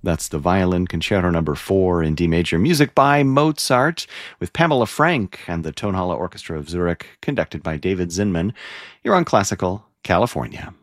That's the Violin Concerto Number 4 in D major, music by Mozart, with Pamela Frank and the Tonhalle Orchestra of Zurich, conducted by David Zinman. You're on Classical California.